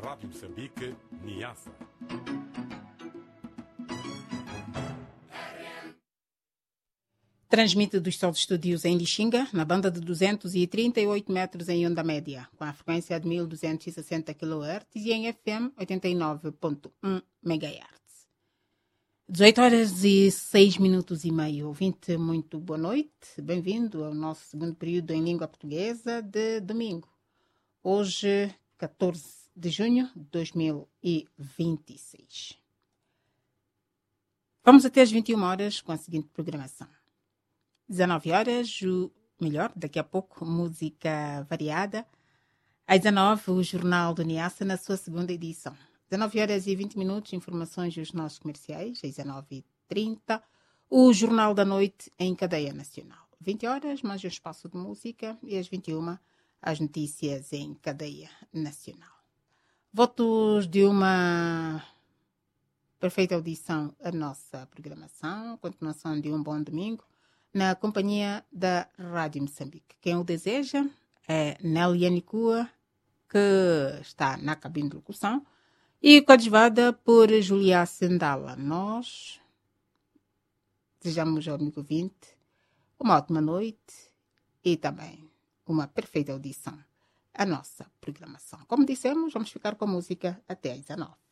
Rádio Moçambique, Niassa. Transmite dos seus estúdios em Lixinga, na banda de 238 metros em onda média, com a frequência de 1260 kHz e em FM 89.1 MHz. 18 horas e 6 minutos e meio. Ouvinte, muito boa noite. Bem-vindo ao nosso segundo período em língua portuguesa de domingo. Hoje, 14 de junho de 2026. Vamos até às 21 horas com a seguinte programação. 19 horas, o melhor, daqui a pouco, música variada. Às 19, o Jornal do Niassa na sua segunda edição. 19 horas e 20 minutos, informações dos nossos comerciais. Às 19h30, o Jornal da Noite em cadeia nacional. 20 horas, mais um espaço de música. E às 21, as notícias em cadeia nacional. Votos de uma perfeita audição à nossa programação. Continuação de um bom domingo na companhia da Rádio Moçambique. Quem o deseja é Nélia Nicua, que está na cabine de locução, e coadjuvada por Julia Sendala. Nós desejamos ao amigo ouvinte uma ótima noite e também uma perfeita audição à nossa programação. Como dissemos, vamos ficar com a música até às 19.